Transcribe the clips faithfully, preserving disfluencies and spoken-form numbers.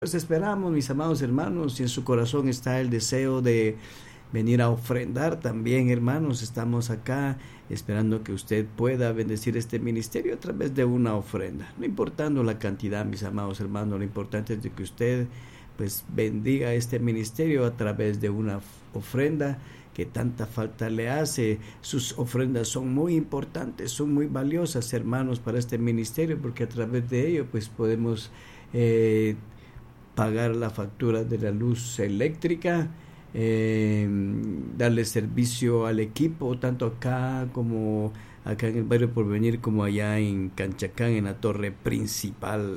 Pues esperamos, mis amados hermanos, si en su corazón está el deseo de venir a ofrendar también, hermanos, estamos acá esperando que usted pueda bendecir este ministerio a través de una ofrenda. No importando la cantidad, mis amados hermanos, lo importante es de que usted pues bendiga este ministerio a través de una ofrenda que tanta falta le hace. Sus ofrendas son muy importantes, son muy valiosas, hermanos, para este ministerio, porque a través de ello pues podemos eh, pagar la factura de la luz eléctrica, eh, darle servicio al equipo, tanto acá como acá en el barrio Porvenir, como allá en Canchacán, en la torre principal.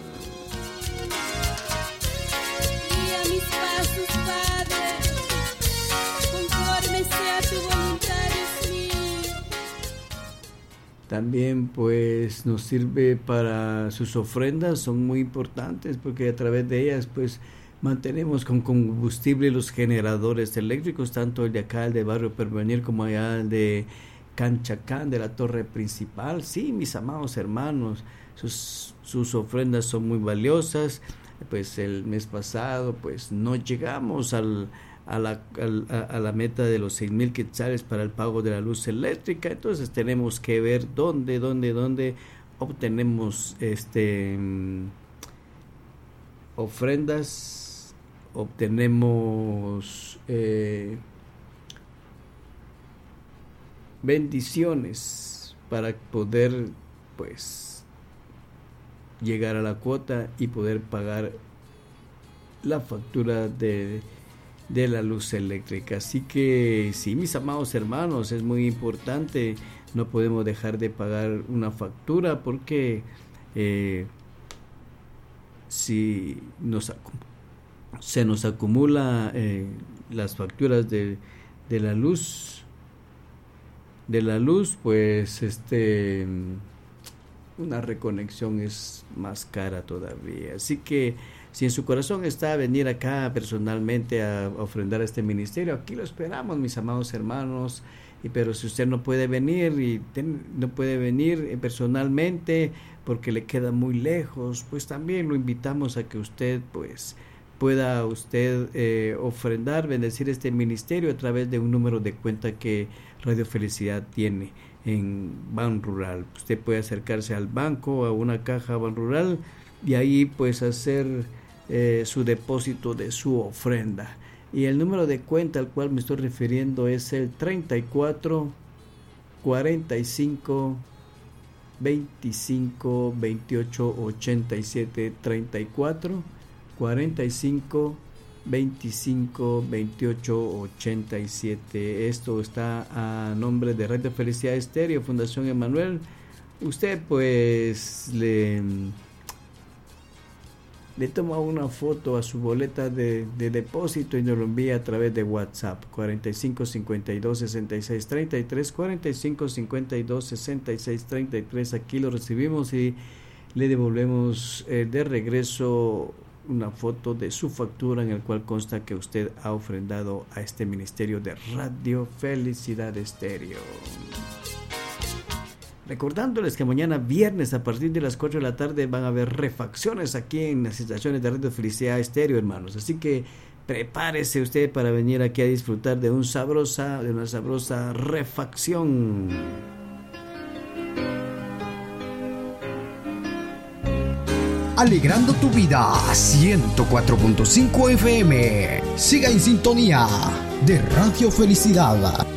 También pues nos sirve para sus ofrendas, son muy importantes porque a través de ellas pues mantenemos con combustible los generadores eléctricos, tanto el de acá, el de barrio Porvenir, como allá el de Canchacán, de la torre principal. Sí, mis amados hermanos, sus, sus ofrendas son muy valiosas. Pues el mes pasado pues no llegamos al A la, a, a la meta de los seis mil quetzales para el pago de la luz eléctrica. Entonces tenemos que ver dónde, dónde, dónde obtenemos este um, ofrendas, obtenemos eh, bendiciones para poder pues llegar a la cuota y poder pagar la factura de de la luz eléctrica. Así que sí, mis amados hermanos, es muy importante, no podemos dejar de pagar una factura, porque eh, si nos se nos acumula eh, las facturas de, de la luz de la luz pues este una reconexión es más cara todavía. Así que si en su corazón está venir acá personalmente a ofrendar a este ministerio, aquí lo esperamos, mis amados hermanos. Y pero si usted no puede venir y ten, no puede venir personalmente porque le queda muy lejos, pues también lo invitamos a que usted pues pueda usted eh, ofrendar, bendecir este ministerio a través de un número de cuenta que Radio Felicidad tiene en Ban Rural. Usted puede acercarse al banco, a una caja Ban Rural, y ahí pues hacer Eh, su depósito de su ofrenda. Y el número de cuenta al cual me estoy refiriendo es el treinta y cuatro, cuarenta y cinco, veinticinco, veintiocho, ochenta y siete, treinta y cuatro, cuarenta y cinco, veinticinco, veintiocho, ochenta y siete. Esto está a nombre de Radio Felicidad Estéreo, Fundación Emanuel. Usted pues le le toma una foto a su boleta de, de depósito y nos lo envía a través de WhatsApp, cuarenta y cinco, cincuenta y dos, sesenta y seis, treinta y tres, cuarenta y cinco, cincuenta y dos, sesenta y seis, treinta y tres. Aquí lo recibimos y le devolvemos eh, de regreso una foto de su factura en el cual consta que usted ha ofrendado a este ministerio de Radio Felicidad Estéreo. Recordándoles que mañana viernes a partir de las cuatro de la tarde van a haber refacciones aquí en las estaciones de Radio Felicidad Estéreo, hermanos. Así que prepárese usted para venir aquí a disfrutar de un sabrosa, de una sabrosa refacción. Alegrando tu vida, ciento cuatro punto cinco F M. Siga en sintonía de Radio Felicidad.